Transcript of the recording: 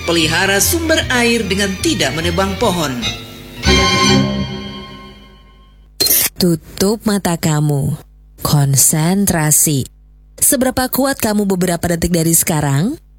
pelihara sumber air dengan tidak menebang pohon. Tutup mata kamu. Konsentrasi. Seberapa kuat kamu beberapa detik dari sekarang?